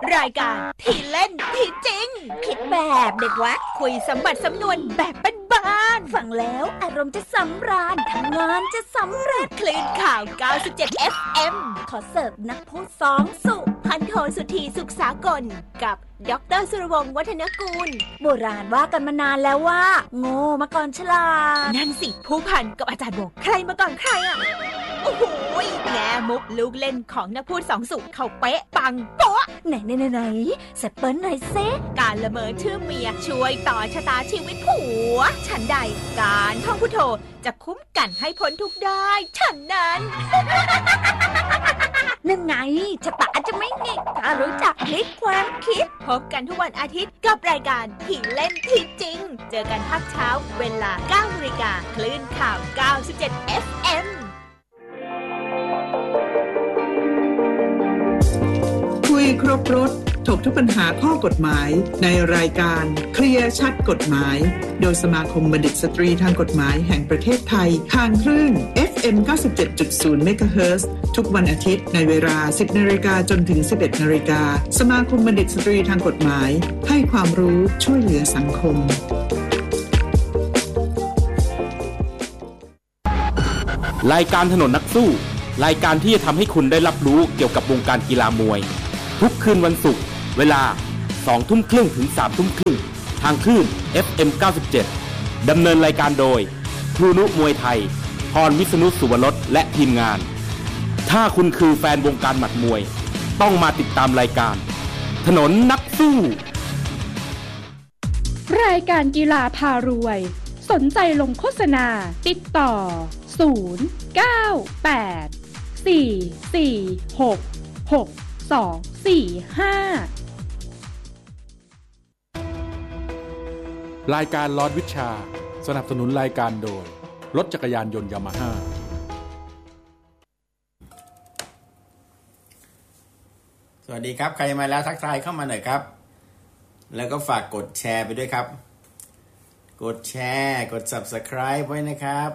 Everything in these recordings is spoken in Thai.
รายการที่เล่นที่จริงคิดแบบเด็กวัดคุยสัมบัติสำนวนแบบบ้านๆฟังแล้วอารมณ์จะสำราญทำงานจะสำเร็จคลื่นข่าว 97 FM ขอเสิร์ฟนักพูดสองสุพันโทสุธีสุขสากลกับดร.สุรวงศ์วัฒนกูลโบราณว่ากันมานานแล้วว่าโง่มาก่อนฉลาดนั่นสิผู้พันกับอาจารย์โบใครมาก่อนใครอ่ะโอ้โหแง่มุกลูกเล่นของนักพูดสองสุเขาเป๊ะปังโป๊ะไหนแซปเปิลหน่อยเซการละเมอชื่อเมียช่วยต่อชะตาชีวิตผัวฉันใดการท่องพุทโธจะคุ้มกันให้พ้นทุกได้ฉันนั้นนั่นไงชะตาจะไม่หงิกถ้ารู้จักพลิกความคิดพบกันทุกวันอาทิตย์กับรายการที่เล่นที่จริงเจอกันภาคเช้าเวลา 9 นาฬิกาคลื่นข่าว 97 FM คุยครบรถถกทุกปัญหาข้อกฎหมายในรายการเคลียร์ชัดกฎหมายโดยสมาคมบัณฑิตสตรีทางกฎหมายแห่งประเทศไทยทางคลื่น FM 97.0 MHz ทุกวันอาทิตย์ในเวลา 10 นาฬิกาจนถึง 11 นาฬิกาสมาคมบัณฑิตสตรีทางกฎหมายให้ความรู้ช่วยเหลือสังคมรายการถนนนักสู้รายการที่จะทำให้คุณได้รับรู้เกี่ยวกับวงการกีฬามวยทุกคืนวันศุกร์เวลา 20:30 ถึง 23:30 ทางคลื่น FM 97 ดำเนินรายการโดยครูนุมวยไทยพรวิษณุสุวรสและทีมงานถ้าคุณคือแฟนวงการหมัดมวยต้องมาติดตามรายการถนนนักสู้รายการกีฬาพารวยสนใจลงโฆษณาติดต่อรายการลอดวิชาสนับสนุนรายการโดยรถจักรยานยนต์ยามาฮ่าสวัสดีครับใครมาแล้วทักทายเข้ามาหน่อยครับแล้วก็ฝากกดแชร์ไปด้วยครับกดแชร์กด Subscribe ไว้นะครับ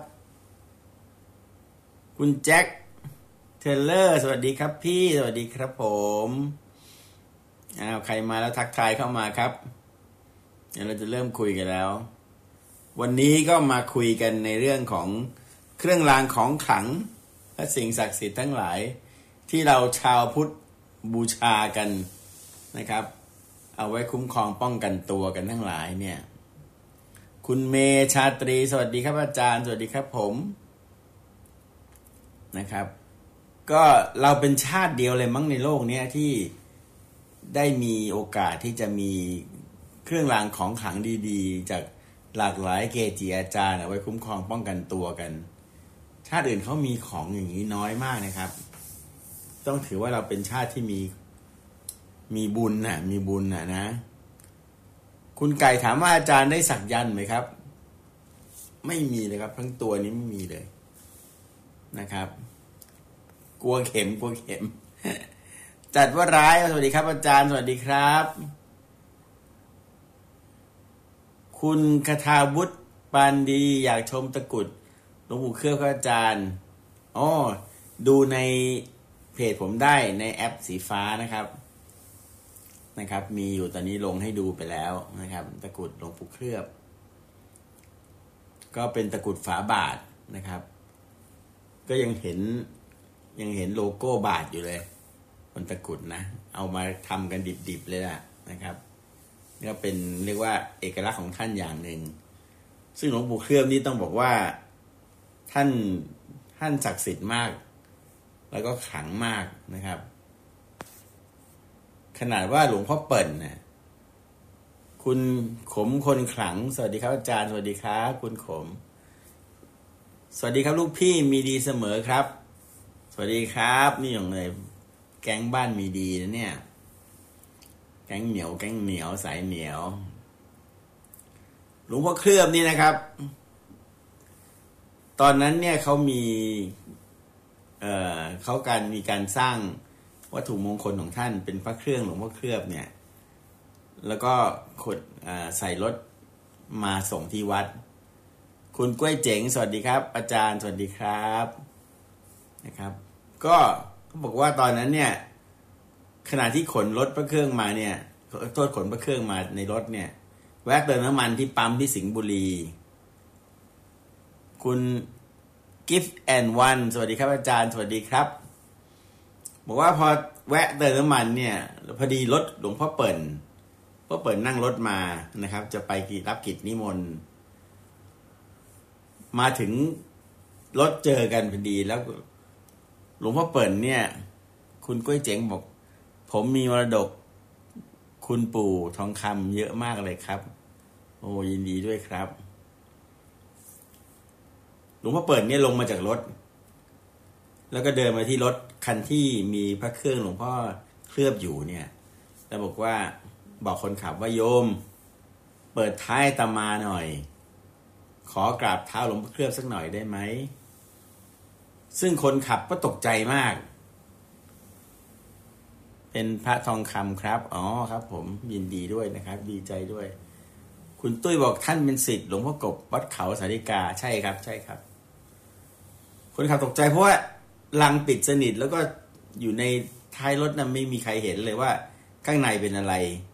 คุณแจ็คเทเลอร์สวัสดีครับพี่สวัสดีครับผมใครมาแล้วทักทายเข้ามาครับเดี๋ยวเราจะเริ่มคุยกันแล้ววันนี้ก็มาคุยกันในเรื่องของเครื่องรางของขลังและสิ่งศักดิ์สิทธิ์ทั้งหลายที่เราชาวพุทธบูชากันนะครับเอาไว้คุ้มครองป้องกันตัวกันทั้งหลายเนี่ยคุณเมชาตรีสวัสดีครับอาจารย์สวัสดีครับผมนะครับก็เราเป็นชาติเดียวเลยมั้งในโลกนี้ที่ได้มีโอกาสที่จะมีเครื่องรางของขลังดีๆจากหลากหลายเกจิอาจารย์เอาไว้คุ้มครองป้องกันตัวกันชาติอื่นเขามีของอย่างนี้น้อยมากนะครับต้องถือว่าเราเป็นชาติที่มีบุญนะมีบุญนะคุณไก่ถามว่าอาจารย์ได้สักยันต์ไหมครับไม่มีเลยครับทั้งตัวนี้ไม่มีเลยนะครับกลัวเข็มจัดว่าร้ายสวัสดีครับอาจารย์สวัสดีครับคุณคทาวุฒิปานดีอยากชมตะกุดหลวงปู่เครือบอาจารย์ดูในเพจผมได้ในแอปสีฟ้านะครับมีอยู่ตอนนี้ลงให้ดูไปแล้วนะครับตะกุดหลวงปู่เครือบก็เป็นตะกุดฝาบาทนะครับก็ยังเห็นโลโก้บาทอยู่เลยบนตะกุดนะเอามาทำกันดิบๆเลยนะครับนี่ก็เป็นเรียกว่าเอกลักษณ์ของท่านอย่างหนึ่งซึ่งหลวงปู่เครือบนี่ต้องบอกว่าท่านศักดิ์สิทธิ์มากแล้วก็ขลังมากนะครับขนาดว่าหลวงพ่อเปิ่นนะคุณขมคนขลังสวัสดีครับอาจารย์สวัสดีครับคุณขมสวัสดีครับลูกพี่มีดีเสมอครับสวัสดีครับนี่อย่างเลยแก๊งบ้านมีดีนะเนี่ยแก๊งเหนียวสายเหนียวหลวงพ่อเคลือบนี่นะครับตอนนั้นเนี่ยเขามีมีการสร้างวัตถุมงคลของท่านเป็นพระเครื่องหลวงพ่อเคลือบเนี่ยแล้วก็ใส่รถมาส่งที่วัดคุณกล้วยเจ๋งสวัสดีครับอาจารย์สวัสดีครับนะครับก็เขาบอกว่าตอนนั้นเนี่ยขณะที่ขนรถพระเครื่องมาเนี่ยโทษขนพระเครื่องมาในรถเนี่ยแวะเติมน้ำมันที่ปั๊มที่สิงห์บุรีคุณกิฟต์แอนด์วันสวัสดีครับอาจารย์สวัสดีครับบอกว่าพอแวะเติมน้ำมันเนี่ยพอดีรถหลวงพ่อเปิ่นนั่งรถมานะครับจะไปรับกิจนิมนต์มาถึงรถเจอกันพอดีแล้วหลวงพ่อเปิ่นเนี่ยคุณก้วยเจ๋งบอกผมมีมรดกคุณปู่ทองคำเยอะมากเลยครับโอ้ยินดีด้วยครับหลวงพ่อเปิ่นเนี่ยลงมาจากรถแล้วก็เดินมาที่รถคันที่มีพระเครื่องหลวงพ่อเคลือบอยู่เนี่ยแล้วบอกคนขับว่าโยมเปิดท้ายอาตมาหน่อยขอกราบเท้าหลวงพ่อเคลือบสักหน่อยได้ไหมซึ่งคนขับก็ตกใจมากเป็นพระทองคำครับอ๋อครับผมยินดีด้วยนะครับดีใจด้วยคุณตุ้ยบอกท่านเป็นศิษย์หลวงพ่อกบวัดเขาสาริกาใช่ครับใช่ครับคนขับตกใจเพราะว่าลังปิดสนิทแล้วก็อยู่ในท้ายรถนั้นไม่มีใครเห็นเลยว่าข้างในเป็นอะไร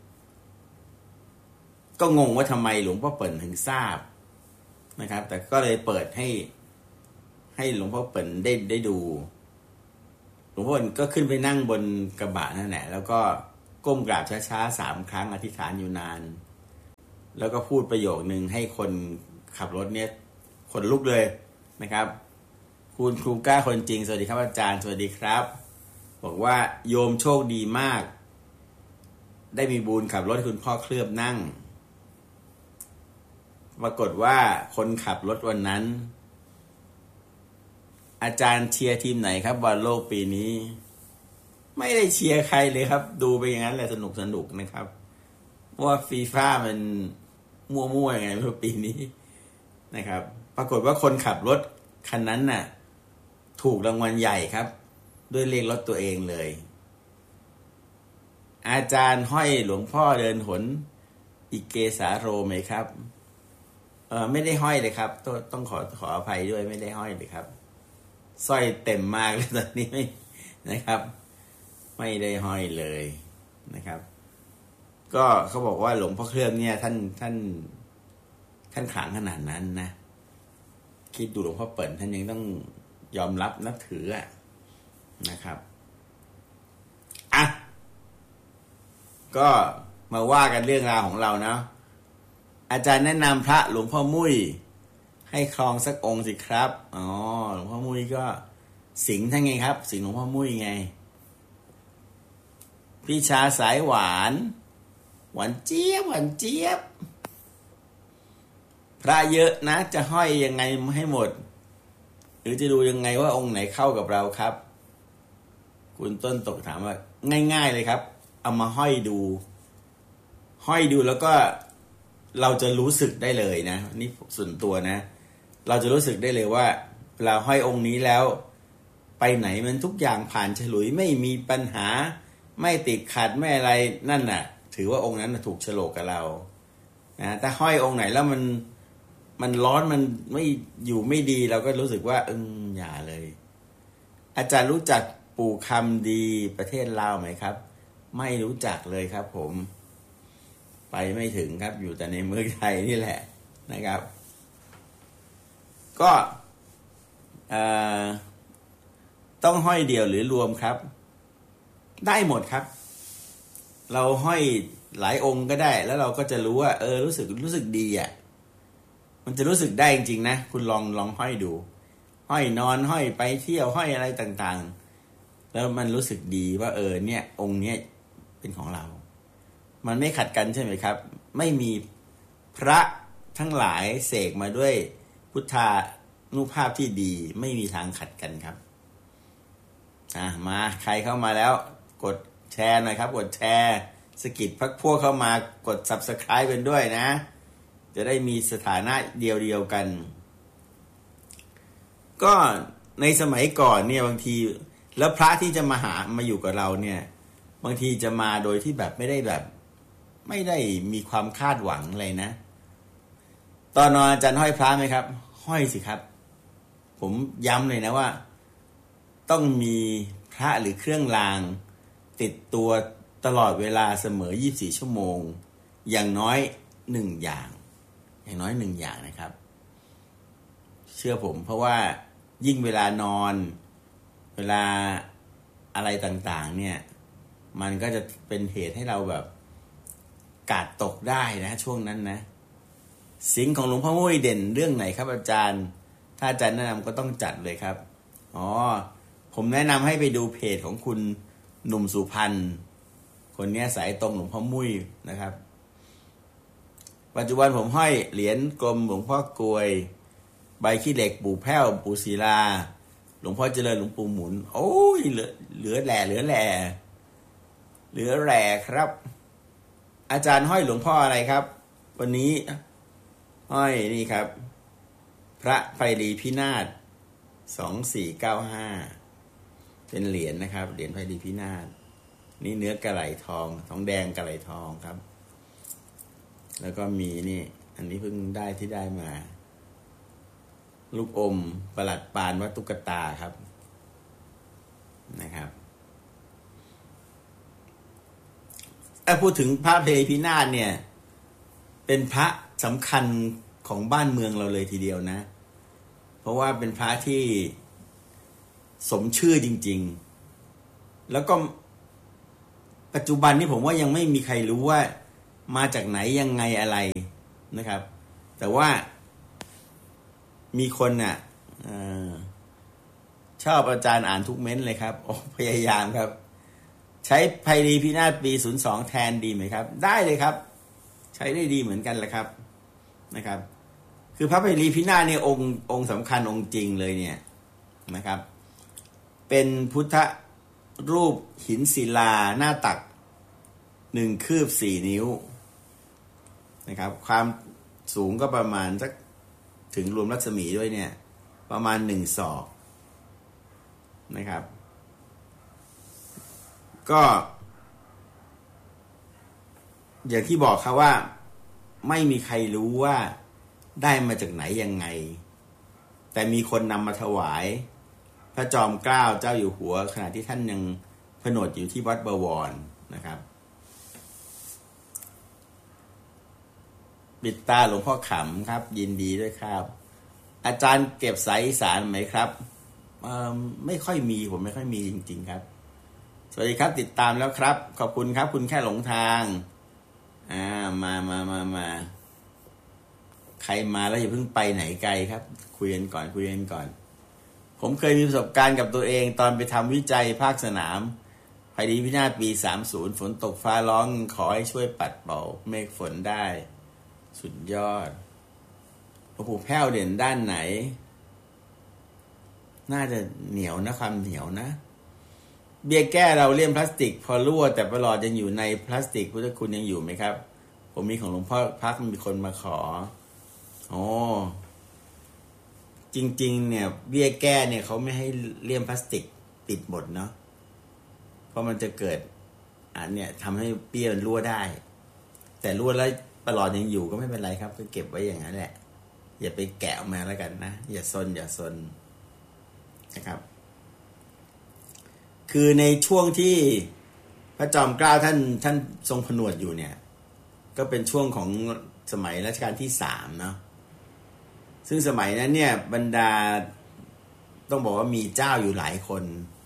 ก็งงว่าทำไมหลวงพ่อเปิ่นถึงทราบนะครับแต่ก็เลยเปิดให้หลวงพ่อเปิ่นได้ดูหลวงพ่อเปิ่นก็ขึ้นไปนั่งบนกระบะนั่นแหละแล้วก็ก้มกราบช้าๆ3 ครั้งอธิษฐานอยู่นานแล้วก็พูดประโยคนึงให้คนขับรถเนี่ยขนลุกเลยนะครับคุณครูก้าคนจริงสวัสดีครับอาจารย์สวัสดีครับบอกว่าโยมโชคดีมากได้มีบุญขับรถให้คุณพ่อเคลือบนั่งปรากฏว่าคนขับรถวันนั้นอาจารย์เชียร์ทีมไหนครับบอลโลกปีนี้ไม่ได้เชียร์ใครเลยครับดูไปอย่างนั้นแหละสนุกนะครับเพราะว่าฟีฟ่ามันมั่วๆยังไงไม่รู้ปีนี้นะครับปรากฏว่าคนขับรถคันนั้นน่ะถูกรางวัลใหญ่ครับด้วยเลขรถตัวเองเลยอาจารย์ห้อยหลวงพ่อเดินหนอิเกสาโรไหมครับไม่ได้ห้อยเลยครับต้องขออภัยด้วยไม่ได้ห้อยเลยครับสร้อยเต็มมากเลยตอนนี้ไม่นะครับไม่ได้ห้อยเลยนะครับก็เขาบอกว่าหลวงพ่อเคลือบเนี่ยท่านขลังขนาดนั้นนะคิดดูหลวงพ่อเปิ่นท่านยังต้องยอมรับนับถือนะครับอ่ะก็มาว่ากันเรื่องราวของเราเนาะอาจารย์แนะนำพระหลวงพ่อมุ้ยให้ครองสักองค์สิครับอ๋อหลวงพ่อมุ้ยก็สิงห์ท่านไงครับสิงห์หลวงพ่อมุ้ยไงพี่ชาสายหวานเจี๊ยบพระเยอะนะจะห้อยยังไงให้หมดหรือจะดูยังไงว่าองค์ไหนเข้ากับเราครับคุณต้นตกถามว่าง่ายๆเลยครับเอามาห้อยดูแล้วก็เราจะรู้สึกได้เลยนะนี่ส่วนตัวนะเราจะรู้สึกได้เลยว่าเราห้อยองค์นี้แล้วไปไหนมันทุกอย่างผ่านฉลุยไม่มีปัญหาไม่ติดขัดไม่อะไรนั่นน่ะถือว่าองค์นั้นถูกโฉลกกับเรานะถ้าห้อยองค์ไหนแล้วมันร้อนมันไม่อยู่ไม่ดีเราก็รู้สึกว่าอย่าเลยอาจารย์รู้จักปู่คำดีประเทศลาวไหมครับไม่รู้จักเลยครับผมไปไม่ถึงครับอยู่แต่ในเมืองไทยนี่แหละนะครับก็ต้องห้อยเดี่ยวหรือรวมครับได้หมดครับเราห้อยหลายองค์ก็ได้แล้วเราก็จะรู้ว่ารู้สึกดีอ่ะมันจะรู้สึกได้จริงๆนะคุณลองห้อยดูห้อยนอนห้อยไปเที่ยวห้อยอะไรต่างๆแล้วมันรู้สึกดีว่าเนี่ยองค์เนี้ยเป็นของเรามันไม่ขัดกันใช่ไหมครับไม่มีพระทั้งหลายเสกมาด้วยพุทธานุภาพที่ดีไม่มีทางขัดกันครับมาใครเข้ามาแล้วกดแชร์หน่อยครับกดแชร์สกิดพักพวกเข้ามากด Subscribe กันด้วยนะจะได้มีสถานะเดียวกันก็ในสมัยก่อนเนี่ยบางทีแล้วพระที่จะมาอยู่กับเราเนี่ยบางทีจะมาโดยที่แบบไม่ได้มีความคาดหวังอะไรนะตอนนอนอาจารย์ห้อยพระไหมครับห้อยสิครับผมย้ำเลยนะว่าต้องมีพระหรือเครื่องรางติดตัวตลอดเวลาเสมอ24ชั่วโมงอย่างน้อย1อย่างนะครับเชื่อผมเพราะว่ายิ่งเวลานอนเวลาอะไรต่างๆเนี่ยมันก็จะเป็นเหตุให้เราแบบกาดตกได้นะช่วงนั้นนะสิงของหลวงพ่อมุ้ยเด่นเรื่องไหนครับอาจารย์ถ้าอาจารย์แนะนำก็ต้องจัดเลยครับผมแนะนำให้ไปดูเพจของคุณหนุ่มสุพรรณคนนี้สายตรงหลวงพ่อมุ้ยนะครับปัจจุบันผมห้อยเหรียญกลมหลวงพ่อกลวยใบขี้เหล็กปู่แพ้วปู่ศิลาหลวงพ่อเจริญหลวงปู่หมุนโอ้ยเหลือแหล่ครับอาจารย์ห้อยหลวงพ่ออะไรครับวันนี้ห้อยนี่ครับพระไพรีพินาศ2495เป็นเหรียญนะครับเหรียญไพรีพินาศนี่เนื้อกระไหลทองแดงกระไหลทองครับแล้วก็มีนี่อันนี้เพิ่งได้ที่ได้มาลูกอมประหลัดปานวัดตุ๊กตาครับนะครับพูดถึงพระไพรีพินาศเนี่ยเป็นพระสำคัญของบ้านเมืองเราเลยทีเดียวนะเพราะว่าเป็นพระที่สมชื่อจริงๆแล้วก็ปัจจุบันนี้ผมว่ายังไม่มีใครรู้ว่ามาจากไหนยังไงอะไรนะครับแต่ว่ามีคนน่ะชอบอาจารย์อ่านทุกเม้นเลยครับพยายามครับใช้ไพรีพินาศปี02แทนดีไหมครับได้เลยครับใช้ได้ดีเหมือนกันแหละครับนะครับคือพระไพรีพินาศเนี่ยองค์สำคัญองค์จริงเลยเนี่ยนะครับเป็นพุทธรูปหินศิลาหน้าตัก1 คืบ 4 นิ้วนะครับความสูงก็ประมาณสักถึงรวมรัศมีด้วยเนี่ยประมาณ1 ศอกนะครับก็อย่างที่บอกครับว่าไม่มีใครรู้ว่าได้มาจากไหนยังไงแต่มีคนนำมาถวายพระจอมเกล้าเจ้าอยู่หัวขณะที่ท่านยังผนวดอยู่ที่วัดบวรนะครับปิดตาหลวงพ่อขำครับยินดีด้วยครับอาจารย์เก็บสายอีสานไหมครับไม่ค่อยมีผมไม่ค่อยมีจริงๆครับสวัสดีครับติดตามแล้วครับขอบคุณครับคุณแค่หลงทางมาใครมาแล้วอย่าเพิ่งไปไหนไกลครับคุยกันก่อนผมเคยมีประสบการณ์กับตัวเองตอนไปทำวิจัยภาคสนามไพรีพินาศปี30ฝนตกฟ้าร้องขอให้ช่วยปัดเป่าเมฆฝนได้สุดยอดหลวงปู่แพ้วเด่นด้านไหนน่าจะเหนียวนะความเหนียวนะเบี้ยแก้เราเลี่ยมพลาสติกพอรั่วแต่ประหลอดยังอยู่ในพลาสติกพุทธคุณยังอยู่ไหมครับผมมีของหลวงพ่อพักมีคนมาขอจริงๆเนี่ยเบี้ยแก้เนี่ยเขาไม่ให้เลี่ยมพลาสติกติดหมดเนาะเพราะมันจะเกิดเนี่ยทำให้เบี้ยมันรั่วได้แต่รั่วแล้วประหลอดยังอยู่ก็ไม่เป็นไรครับก็เก็บไว้อย่างนั้นแหละอย่าไปแกะออกมาแล้วกันนะอย่าซนนะครับคือในช่วงที่พระจอมเกล้าท่านทรงผนวดอยู่เนี่ยก็เป็นช่วงของสมัยรัชกาลที่3เนาะซึ่งสมัยนั้นเนี่ยบรรดาต้องบอกว่ามีเจ้าอยู่หลายคน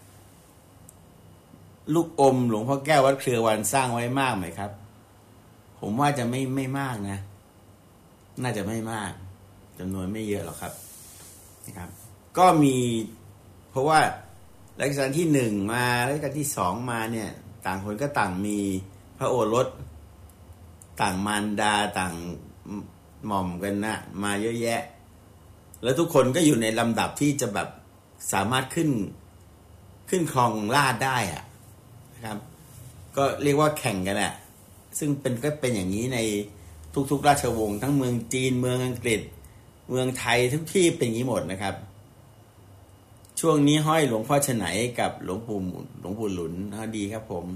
ลูกอมหลวงพ่อแก้ววัดเครือวันสร้างไว้มากไหมครับผมว่าจะไม่มากนะน่าจะไม่มากจำนวนไม่เยอะหรอกครับนะครับก็มีเพราะว่ารัชกาลที่1มารัชกาลที่2มาเนี่ยต่างคนก็ต่างมีพระโอรสต่างมารดาต่างหม่อมกันนะมาเยอะแยะแล้วทุกคนก็อยู่ในลำดับที่จะแบบสามารถขึ้นครองราชย์ได้นะครับก็เรียกว่าแข่งกันแหละซึ่งก็เป็นอย่างนี้ในทุกราชวงศ์ทั้งเมืองจีนเมืองอังกฤษเมืองไทยทุกที่เป็นอย่างนี้หมดนะครับช่วงนี้ห้อยหลวงพ่อฉไหนกับหลวงปู่หลุนดีครับผม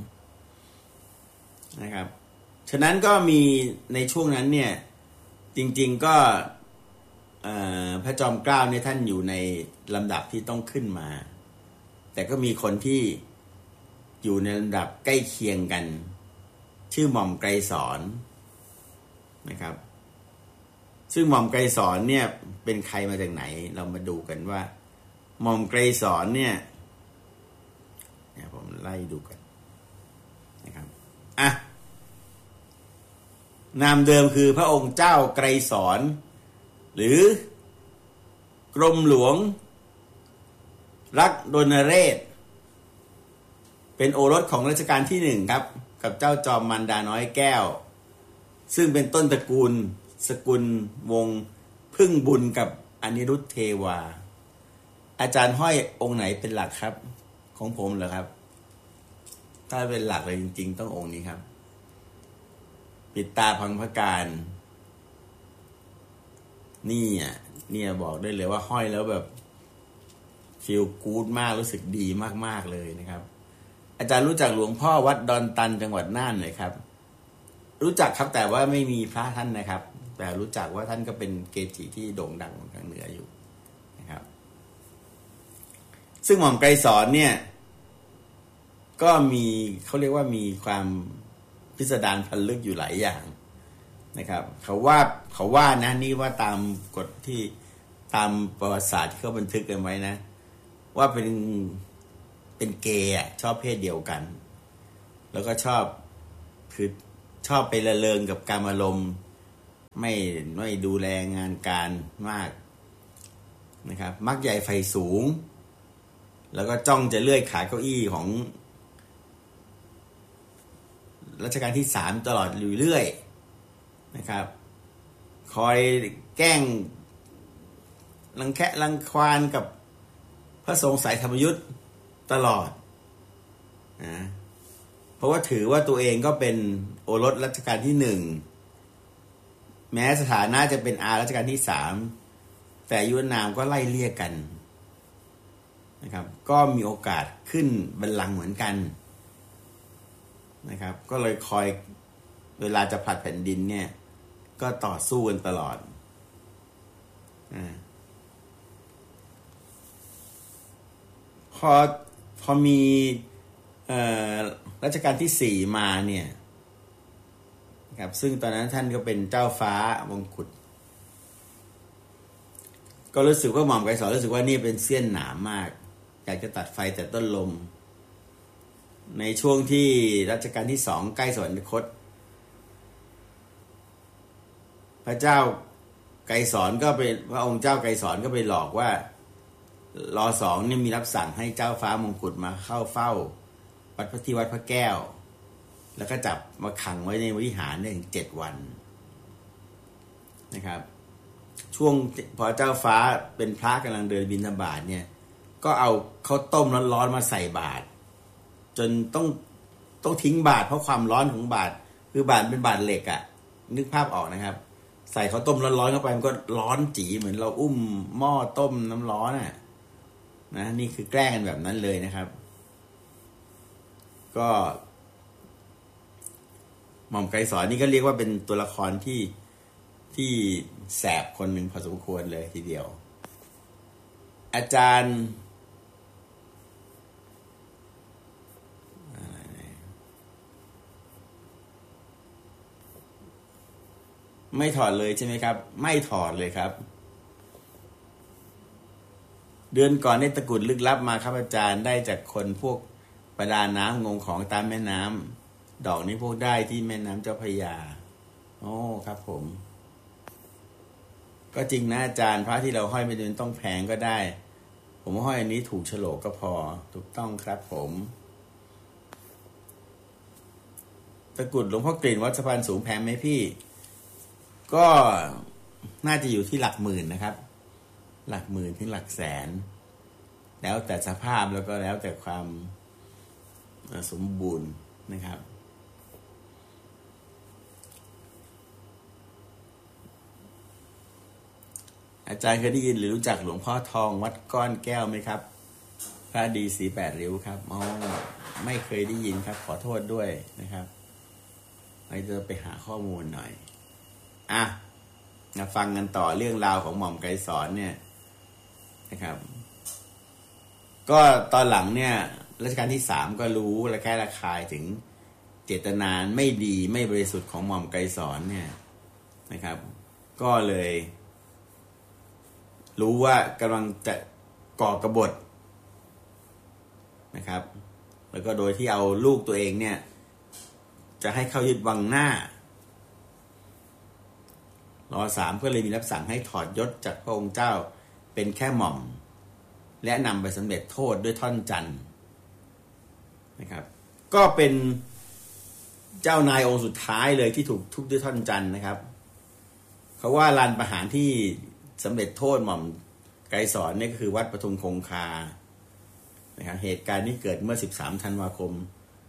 นะครับฉะนั้นก็มีในช่วงนั้นเนี่ยจริงๆก็พระจอมเกล้าเนี่ยท่านอยู่ในลำดับที่ต้องขึ้นมาแต่ก็มีคนที่อยู่ในลำดับใกล้เคียงกันชื่อหม่อมไกรสอนนะครับซึ่งหม่อมไกรสอนเนี่ยเป็นใครมาจากไหนเรามาดูกันว่าหม่อมไกรสอนเนี่ยผมไล่ดูกันนะครับนามเดิมคือพระองค์เจ้าไกรสอนหรือกรมหลวงรักดลเรศเป็นโอรสของรัชกาลที่1ครับกับเจ้าจอมมันดาน้อยแก้วซึ่งเป็นต้นตระกูลสกุลวงศ์พึ่งบุญกับอนิรุทธเทวาอาจารย์ห้อยองค์ไหนเป็นหลักครับของผมเหรอครับถ้าเป็นหลักเลยจริงๆต้ององค์นี้ครับปิดตาพังพระการนี่บอกได้เลยว่าห้อยแล้วแบบฟีลกู๊ดมากรู้สึกดีมากๆเลยนะครับอาจารย์รู้จักหลวงพ่อวัดดอนตันจังหวัดน่านไหมครับรู้จักครับแต่ว่าไม่มีพระท่านนะครับแต่รู้จักว่าท่านก็เป็นเกจิที่โด่งดังทางเหนืออยู่นะครับซึ่งหม่อมไกรสอนเนี่ยก็มีเขาเรียกว่ามีความพิสดารพันลึกอยู่หลายอย่างนะครับเขาว่านะนี่ว่าตามกฎที่ตามประวัติศาสตร์ที่เขาบันทึกกันไว้นะว่าเป็นเกย์ชอบเพศเดียวกันแล้วก็ชอบไปละเลงกับการอารมณ์ไม่ดูแลงานการมากนะครับมักใหญ่ไฟสูงแล้วก็จ้องจะเลื่อยขาเก้าอี้ของรัชกาลที่3ตลอดเรื่อยนะครับคอยแกล้งรังควานกับพระทรงสายธรรมยุทธ์ตลอดนะเพราะว่าถือว่าตัวเองก็เป็นโอรสรัชกาลที่1แม้สถานะจะเป็นอารัชกาลที่3แต่อายุนามก็ไล่เลี่ยกันนะครับก็มีโอกาสขึ้นบัลลังก์เหมือนกันนะครับก็เลยคอยเวลาจะผลัดแผ่นดินเนี่ยก็ต่อสู้กันตลอดพอมีรัชกาลที่4มาเนี่ยครับซึ่งตอนนั้นท่านก็เป็นเจ้าฟ้ามงกุฎก็รู้สึกว่าหม่อมไกรสอนรู้สึกว่านี่เป็นเสี้ยนหนามมากอยากจะตัดไฟแต่ต้นลมในช่วงที่รัชกาลที่2ใกล้สวรรคตพระเจ้าไกรสอนก็ไปพระองค์เจ้าไกรสอนก็ไปหลอกว่าร.2เนี่ยมีรับสั่งให้เจ้าฟ้ามงกุฎมาเข้าเฝ้าวัดพระแก้วแล้วก็จับมาขังไว้ในวิหารได้ถึง7 วันนะครับช่วงพอเจ้าฟ้าเป็นพระกำลังเดินบิณฑบาตเนี่ยก็เอาข้าวต้มร้อนๆมาใส่บาตรจนต้องทิ้งบาตรเพราะความร้อนของบาตรคือบาตรเป็นบาตรเหล็กอะนึกภาพออกนะครับใส่ข้าวต้มร้อนๆเข้าไปมันก็ร้อนจี๋เหมือนเราอุ้มหม้อต้มน้ำร้อนอะนะนี่คือแกล้งกันแบบนั้นเลยนะครับก็หม่อมไกรสอนนี่ก็เรียกว่าเป็นตัวละครที่แสบคนหนึ่งพอสมควรเลยทีเดียวอาจารย์ไม่ถอดเลยใช่ไหมครับไม่ถอดเลยครับเดือนก่อนได้ตะกุดลึกลับมาครับอาจารย์ได้จากคนพวกประดาน้ำงงของตามแม่น้ำดอกนี้พวกได้ที่แม่น้ำเจ้าพระยาโอ้ครับผมก็จริงนะอาจารย์พระที่เราห้อยไม่จำเป็นต้องแพงก็ได้ผมห้อยอันนี้ถูกโฉลกก็พอถูกต้องครับผมตะกุดหลวงพ่อกลิ่นวัดสะพานสูงแพงไหมพี่ก็น่าจะอยู่ที่หลักหมื่นนะครับหลักหมื่นถึงหลักแสนแล้วแต่สภาพแล้วก็แล้วแต่ความสมบูรณ์นะครับอาจารย์เคยได้ยินหรือรู้จักหลวงพ่อทองวัดก้อนแก้วไหมครับพระดีสี8 ริ้วครับไม่เคยได้ยินครับขอโทษด้วยนะครับให้จะไปหาข้อมูลหน่อยมาฟังกันต่อเรื่องราวของหม่อมไกรสอนเนี่ยนะครับก็ตอนหลังเนี่ยรัชกาลที่3ก็รู้และแค่ระคายถึงเจตนาไม่ดีไม่บริสุทธิ์ของหม่อมไกรสอนเนี่ยนะครับก็เลยรู้ว่ากำลังจะก่อกบฏนะครับแล้วก็โดยที่เอาลูกตัวเองเนี่ยจะให้เข้ายึดวังหน้าร.3 ก็เลยมีรับสั่งให้ถอดยศจากพระองค์เจ้าเป็นแค่หม่อมและนำไปสำเร็จโทษด้วยท่อนจันทร์นะครับก็เป็นเจ้านายองค์สุดท้ายเลยที่ถูกทุบด้วยท่อนจันทร์นะครับเขาว่าลานประหารที่สำเร็จโทษหม่อมไกรสอนนี่ก็คือวัดปทุมคงคานะครับเหตุการณ์นี้เกิดเมื่อ13ธันวาคม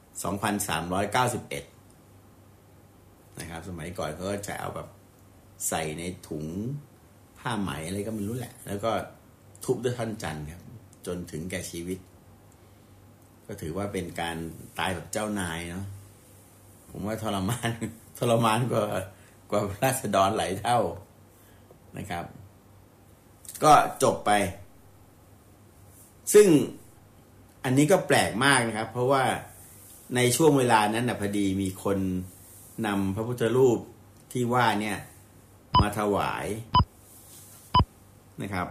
2391นะครับสมัยก่อนเขาก็จะเอาแบบใส่ในถุงผ้าไหมอะไรก็ไม่รู้แหละแล้วก็ทุบด้วยท่อนจันทร์ครับจนถึงแก่ชีวิตก็ถือว่าเป็นการตายแบบเจ้านายเนาะผมว่าทรมานกว่าราษฎรหลายเท่านะครับก็จบไปซึ่งอันนี้ก็แปลกมากนะครับเพราะว่าในช่วงเวลานั้นพอดีมีคนนำพระพุทธรูปที่ว่าเนี่ยมาถวายนะครับ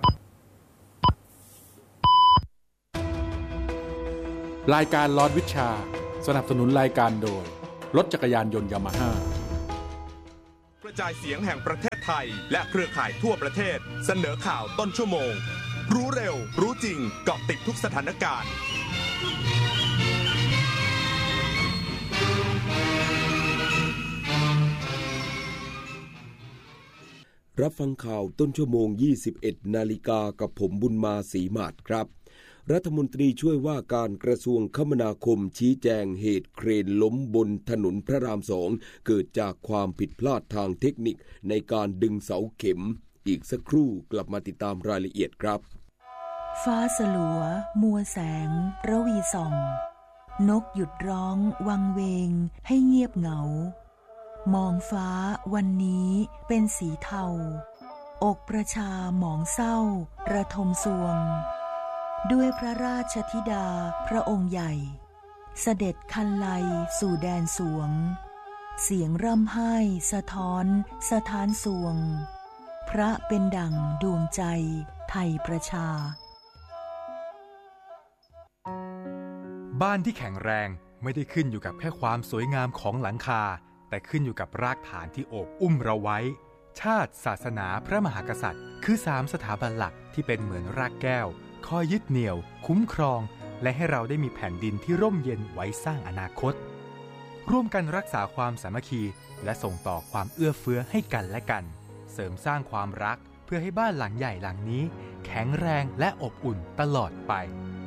รายการลอดวิชาสนับสนุนรายการโดยรถจักรยานยนต์ยามาฮ่ากระจายเสียงแห่งประเทศไทยและเครือข่ายทั่วประเทศเสนอข่าวต้นชั่วโมงรู้เร็วรู้จริงเกาะติดทุกสถานการณ์รับฟังข่าวต้นชั่วโมง 21 นาฬิกากับผมบุญมาศรีมาศครับรัฐมนตรีช่วยว่าการกระทรวงคมนาคมชี้แจงเหตุเครนล้มบนถนนพระราม 2เกิดจากความผิดพลาดทางเทคนิคในการดึงเสาเข็มอีกสักครู่กลับมาติดตามรายละเอียดครับฟ้าสลัวมัวแสงระวีส่องนกหยุดร้องวังเวงให้เงียบเหงามองฟ้าวันนี้เป็นสีเทาอกประชาหมองเศร้าระทมสวงด้วยพระราชธิดาพระองค์ใหญ่เสด็จคันไลสู่แดนสวงเสียงร่ำไห้สะท้อนสถานสวงพระเป็นดั่งดวงใจไทยประชาบ้านที่แข็งแรงไม่ได้ขึ้นอยู่กับแค่ความสวยงามของหลังคาแต่ขึ้นอยู่กับรากฐานที่โอบอุ้มเราไว้ชาติศาสนาพระมหากษัตริย์คือ3สถาบันหลักที่เป็นเหมือนรากแก้วคอยยึดเหนี่ยวคุ้มครองและให้เราได้มีแผ่นดินที่ร่มเย็นไว้สร้างอนาคตร่วมกันรักษาความสามัคคีและส่งต่อความเอื้อเฟื้อให้กันและกันเสริมสร้างความรักเพื่อให้บ้านหลังใหญ่หลังนี้แข็งแรงและอบอุ่นตลอดไป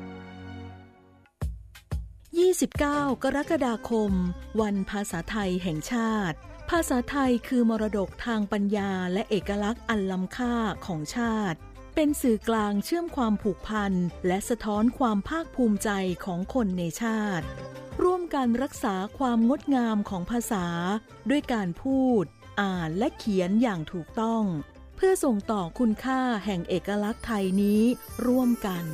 29 กรกฎาคมวันภาษาไทยแห่งชาติภาษาไทยคือมรดกทางปัญญาและเอกลักษณ์อันล้ำค่าของชาติเป็นสื่อกลางเชื่อมความผูกพันและสะท้อนความภาคภูมิใจของคนในชาติร่วมกันรักษาความงดงามของภาษาด้วยการพูดอ่านและเขียนอย่างถูกต้องเพื่อส่งต่อคุณค่าแห่งเอกลักษณ์ไทยนี้ร่วมกัน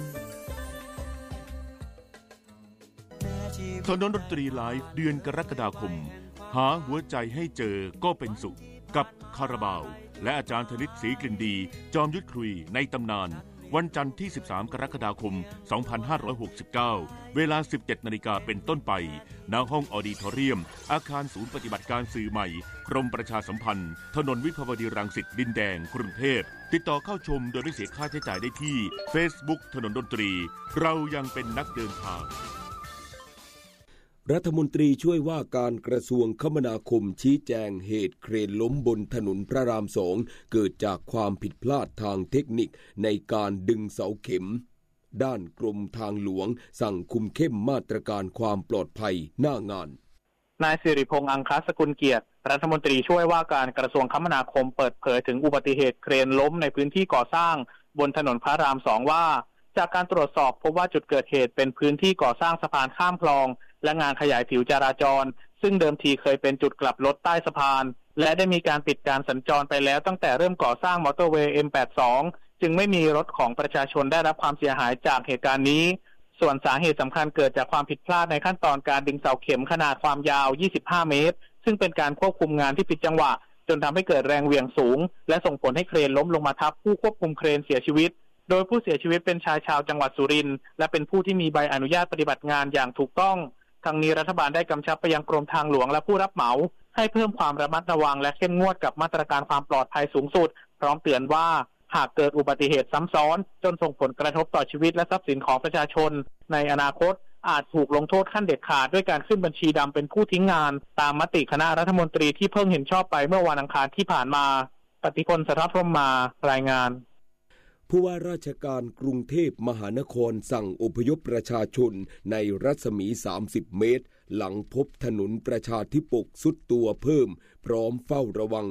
ถนนดนตรีไลฟ์เดือนกรกฎาคมหาหัวใจให้เจอก็เป็นสุขกับคาราบาวและอาจารย์ธนิตศรีกลิ่นดีจอมยุทธคุยในตำนานวันจันทร์ที่13กรกฎาคม2569เวลา 17 นาฬิกาเป็นต้นไปณห้องออดิทอเรียมอาคารศูนย์ปฏิบัติการสื่อใหม่กรมประชาสัมพันธ์ถนนวิภาวดีรังสิตดินแดงกรุงเทพติดต่อเข้าชมโดยไม่เสียค่าใช้จ่ายได้ที่ Facebook ถนนดนตรีเรายังเป็นนักเดินทางรัฐมนตรีช่วยว่าการกระทรวงคมนาคมชี้แจงเหตุเครนล้มบนถนนพระราม 2เกิดจากความผิดพลาดทางเทคนิคในการดึงเสาเข็มด้านกรมทางหลวงสั่งคุมเข้มมาตรการความปลอดภัยหน้างานนายสิริพงษ์อังคสกุลเกียรติรัฐมนตรีช่วยว่าการกระทรวงคมนาคมเปิดเผยถึงอุบัติเหตุเครนล้มในพื้นที่ก่อสร้างบนถนนพระราม 2ว่าจากการตรวจสอบพบว่าจุดเกิดเหตุเป็นพื้นที่ก่อสร้างสะพานข้ามคลองและงานขยายผิวจราจรซึ่งเดิมทีเคยเป็นจุดกลับรถใต้สะพานและได้มีการปิดการสัญจรไปแล้วตั้งแต่เริ่มก่อสร้างมอเตอร์เวย์ M82 จึงไม่มีรถของประชาชนได้รับความเสียหายจากเหตุการณ์นี้ส่วนสาเหตุสำคัญเกิดจากความผิดพลาดในขั้นตอนการดึงเสาเข็มขนาดความยาว25 เมตรซึ่งเป็นการควบคุมงานที่ผิดจังหวะจนทำให้เกิดแรงเหวี่ยงสูงและส่งผลให้เครนล้มลงมาทับผู้ควบคุมเครนเสียชีวิตโดยผู้เสียชีวิตเป็นชายชาวจังหวัดสุรินทร์และเป็นผู้ที่มีใบอนุญาตปฏิบัติงานอย่างถูกต้องทั้งนี้รัฐบาลได้กำชับไปยังกรมทางหลวงและผู้รับเหมาให้เพิ่มความระมัดระวังและเข้มงวดกับมาตรการความปลอดภัยสูงสุดพร้อมเตือนว่าหากเกิดอุบัติเหตุซ้ำซ้อนจนส่งผลกระทบต่อชีวิตและทรัพย์สินของประชาชนในอนาคตอาจถูกลงโทษขั้นเด็ดขาดด้วยการขึ้นบัญชีดำเป็นผู้ทิ้งงานตามมติคณะรัฐมนตรีที่เพิ่งเห็นชอบไปเมื่อวันอังคารที่ผ่านมาปฏิพล สรัพพรหมารายงานผู้ว่าราชการกรุงเทพมหานครสั่งอพยพประชาชนในรัศมี30 เมตรหลังพบถนนประชาธิปกสุดตัวเพิ่มพร้อมเฝ้าระวัง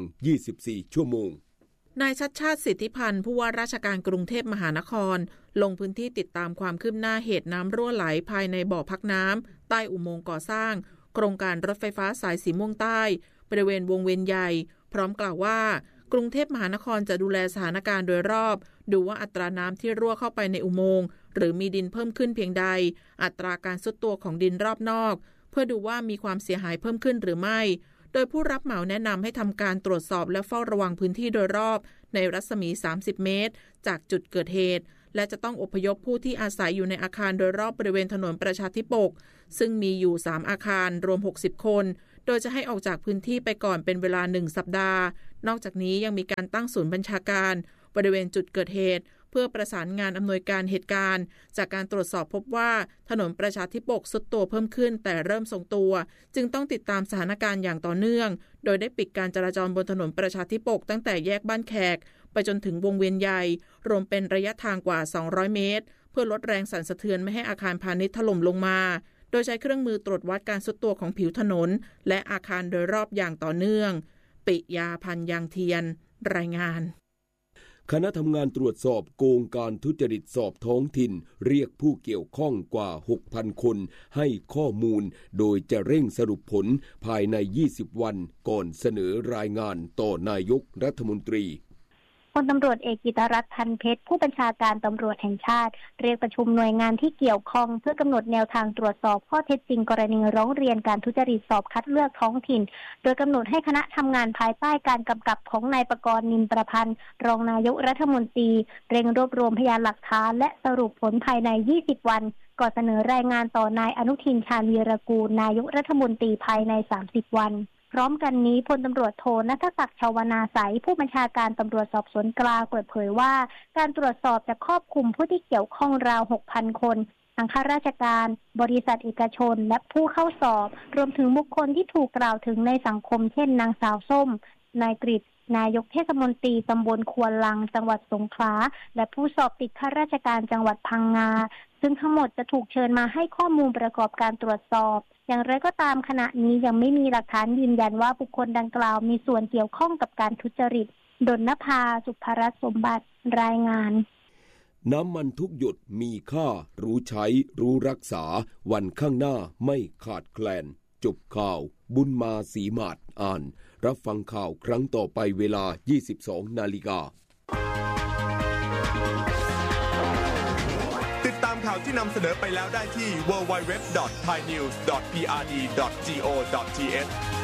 24 ชั่วโมงนายชัชชาติสิทธิพันธ์ผู้ว่าราชการกรุงเทพมหานครลงพื้นที่ติดตามความคืบหน้าเหตุน้ำรั่วไหลภายในบ่อพักน้ำใต้อุโมงค์ก่อสร้างโครงการรถไฟฟ้าสายสีม่วงใต้บริเวณวงเวียนใหญ่พร้อมกล่าวว่ากรุงเทพมหานครจะดูแลสถานการณ์โดยรอบดูว่าอัตราน้ำที่รั่วเข้าไปในอุโมงค์หรือมีดินเพิ่มขึ้นเพียงใดอัตราการทรุดตัวของดินรอบนอกเพื่อดูว่ามีความเสียหายเพิ่มขึ้นหรือไม่โดยผู้รับเหมาแนะนำให้ทำการตรวจสอบและเฝ้าระวังพื้นที่โดยรอบในรัศมี30 เมตรจากจุดเกิดเหตุและจะต้องอพยพผู้ที่อาศัยอยู่ในอาคารโดยรอบบริเวณถนนประชาธิปกซึ่งมีอยู่3อาคารรวม60คนโดยจะให้ออกจากพื้นที่ไปก่อนเป็นเวลา1สัปดาห์นอกจากนี้ยังมีการตั้งศูนย์บัญชาการบริเวณจุดเกิดเหตุเพื่อประสานงานอำนวยการเหตุการณ์จากการตรวจสอบพบว่าถนนประชาธิปกทรุดตัวเพิ่มขึ้นแต่เริ่มทรงตัวจึงต้องติดตามสถานการณ์อย่างต่อเนื่องโดยได้ปิดการจราจรบนถนนประชาธิปกตั้งแต่แยกบ้านแขกไปจนถึงวงเวียนใหญ่รวมเป็นระยะทางกว่า200เมตรเพื่อลดแรงสั่นสะเทือนไม่ให้อาคารพาณิชย์ถล่มลงมาโดยใช้เครื่องมือตรวจวัดการทรุดตัวของผิวถนนและอาคารโดยรอบอย่างต่อเนื่องปิยาพันธ์ยางเทียนรายงานคณะทำงานตรวจสอบโกงการทุจริตสอบท้องถิ่นเรียกผู้เกี่ยวข้องกว่า 6,000 คนให้ข้อมูลโดยจะเร่งสรุปผลภายใน20 วันก่อนเสนอรายงานต่อนายกรัฐมนตรีพลตำรวจเอกกิตรัตน์ พันเพชรผู้บัญชาการตำรวจแห่งชาติเรียกประชุมหน่วยงานที่เกี่ยวข้องเพื่อกำหนดแนวทางตรวจสอบข้อเท็จจริงกรณีร้องเรียนการทุจริตสอบคัดเลือกท้องถิ่นโดยกำหนดให้คณะทำงานภายใต้การกำกับของนายประกรณ์ นินประพันธ์รองนายกรัฐมนตรีเร่งรวบรวมพยานหลักฐานและสรุปผลภายใน20 วันก่อนเสนอรายงานต่อนายอนุทิน ชาญวีรกูลนายกรัฐมนตรีภายใน30 วันพร้อมกันนี้พลตำรวจโทณัฐศักดิ์ชวนาสัยผู้บัญชาการตำรวจสอบสวนกลางเปิดเผยว่าการตรวจสอบจะครอบคลุมผู้ที่เกี่ยวข้องราว 6,000 คนทั้งข้าราชการบริษัทเอกชนและผู้เข้าสอบรวมถึงบุคคลที่ถูกกล่าวถึงในสังคมเช่นนางสาวส้มนายกฤษนายกเทศมนตรีตำบลควนลังจังหวัดสงขลาและผู้สอบติดข้าราชการจังหวัดพังงาซึ่งทั้งหมดจะถูกเชิญมาให้ข้อมูลประกอบการตรวจสอบอย่างไรก็ตามขณะนี้ยังไม่มีหลักฐานยืนยันว่าบุคคลดังกล่าวมีส่วนเกี่ยวข้องกับการทุจริตดลนภา สุภรัตน์สมบัติรายงานน้ำมันทุกหยดมีค่ารู้ใช้รู้รักษาวันข้างหน้าไม่ขาดแคลนจบข่าวบุญมาศรีมาศอ่านรับฟังข่าวครั้งต่อไปเวลา 22 นาฬิกาติดตามข่าวที่นำเสนอไปแล้วได้ที่ www.thainews.prd.go.th